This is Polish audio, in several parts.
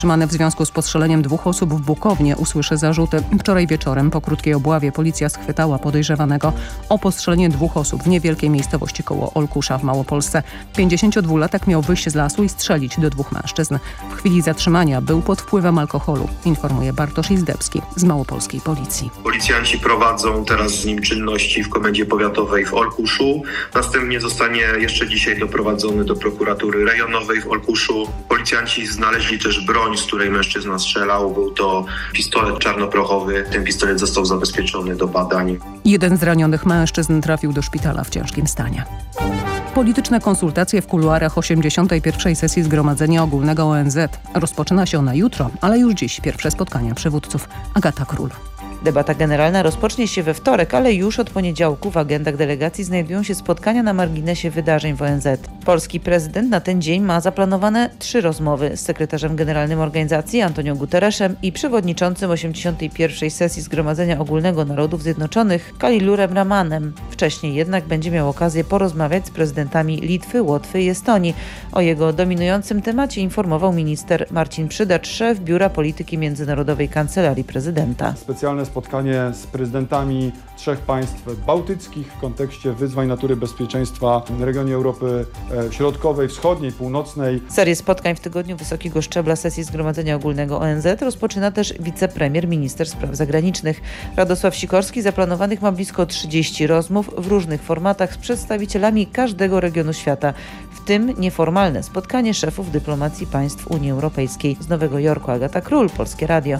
Zatrzymany w związku z postrzeleniem 2 osób w Bukownie usłyszy zarzuty. Wczoraj wieczorem po krótkiej obławie policja schwytała podejrzewanego o postrzelenie 2 osób w niewielkiej miejscowości koło Olkusza w Małopolsce. 52-latek miał wyjść z lasu i strzelić do 2 mężczyzn. W chwili zatrzymania był pod wpływem alkoholu, informuje Bartosz Izdebski z małopolskiej policji. Policjanci prowadzą teraz z nim czynności w Komendzie Powiatowej w Olkuszu. Następnie zostanie jeszcze dzisiaj doprowadzony do prokuratury rejonowej w Olkuszu. Policjanci znaleźli też broń, z której mężczyzna strzelał. Był to pistolet czarnoprochowy. Ten pistolet został zabezpieczony do badań. Jeden z ranionych mężczyzn trafił do szpitala w ciężkim stanie. Polityczne konsultacje w kuluarach 81. sesji Zgromadzenia Ogólnego ONZ. Rozpoczyna się ona jutro, ale już dziś pierwsze spotkania przywódców. Agata Król. Debata generalna rozpocznie się we wtorek, ale już od poniedziałku w agendach delegacji znajdują się spotkania na marginesie wydarzeń w ONZ. Polski prezydent na ten dzień ma zaplanowane 3 rozmowy z sekretarzem generalnym organizacji Antonią Guterresem i przewodniczącym 81. sesji Zgromadzenia Ogólnego Narodów Zjednoczonych Kalilurem Ramanem. Wcześniej jednak będzie miał okazję porozmawiać z prezydentami Litwy, Łotwy i Estonii. O jego dominującym temacie informował minister Marcin Przydacz, szef Biura Polityki Międzynarodowej Kancelarii Prezydenta. Specjalne spotkanie z prezydentami 3 państw bałtyckich w kontekście wyzwań natury bezpieczeństwa w regionie Europy Środkowej, Wschodniej, Północnej. Serię spotkań w tygodniu wysokiego szczebla sesji Zgromadzenia Ogólnego ONZ rozpoczyna też wicepremier, minister spraw zagranicznych. Radosław Sikorski zaplanowanych ma blisko 30 rozmów w różnych formatach z przedstawicielami każdego regionu świata, w tym nieformalne spotkanie szefów dyplomacji państw Unii Europejskiej. Z Nowego Jorku Agata Król, Polskie Radio.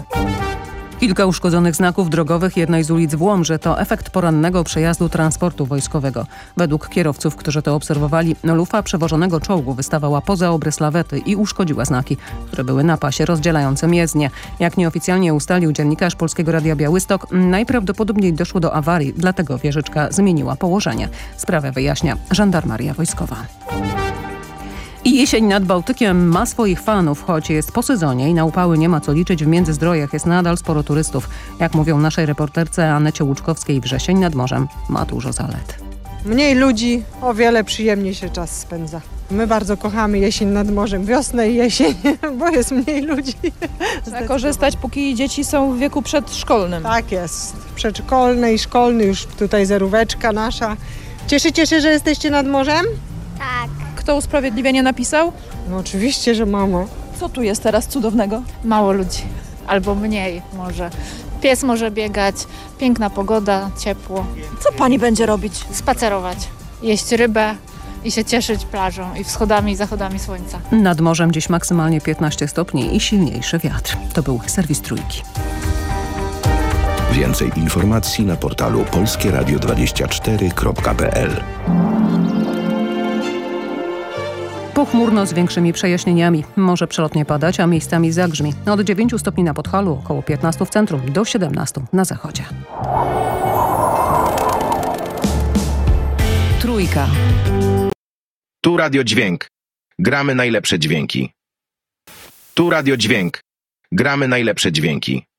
Kilka uszkodzonych znaków drogowych jednej z ulic w Łomży to efekt porannego przejazdu transportu wojskowego. Według kierowców, którzy to obserwowali, lufa przewożonego czołgu wystawała poza obrys lawety i uszkodziła znaki, które były na pasie rozdzielającym jezdnię. Jak nieoficjalnie ustalił dziennikarz Polskiego Radia Białystok, najprawdopodobniej doszło do awarii, dlatego wieżyczka zmieniła położenie. Sprawę wyjaśnia Żandarmeria Wojskowa. I jesień nad Bałtykiem ma swoich fanów, choć jest po sezonie i na upały nie ma co liczyć, w Międzyzdrojach jest nadal sporo turystów. Jak mówią naszej reporterce Anecie Łuczkowskiej, wrzesień nad morzem ma dużo zalet. Mniej ludzi, o wiele przyjemniej się czas spędza. My bardzo kochamy jesień nad morzem, wiosnę i jesień, bo jest mniej ludzi. Trzeba korzystać, póki dzieci są w wieku przedszkolnym. Tak jest, przedszkolny i szkolny, już tutaj zeróweczka nasza. Cieszycie się, że jesteście nad morzem? Tak. Kto usprawiedliwienie napisał? No oczywiście, że mama. Co tu jest teraz cudownego? Mało ludzi, albo mniej może. Pies może biegać, piękna pogoda, ciepło. Co pani będzie robić? Spacerować, jeść rybę i się cieszyć plażą i wschodami i zachodami słońca. Nad morzem dziś maksymalnie 15 stopni i silniejszy wiatr. To był serwis Trójki. Więcej informacji na portalu polskieradio24.pl. Pochmurno z większymi przejaśnieniami. Może przelotnie padać, a miejscami zagrzmi. Od 9 stopni na Podhalu, około 15 w centrum, do 17 na zachodzie. Trójka. Tu Radio Dźwięk. Gramy najlepsze dźwięki. Tu Radio Dźwięk. Gramy najlepsze dźwięki.